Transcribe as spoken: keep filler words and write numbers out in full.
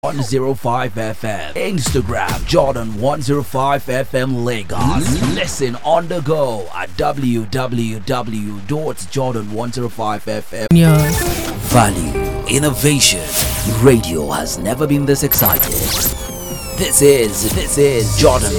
one oh five F M. Instagram Jordan one oh five F M Lagos. Listen on the go at w w w dot jordan one oh five F M. Value, innovation. Radio has never been this excited. This is, this is Jordan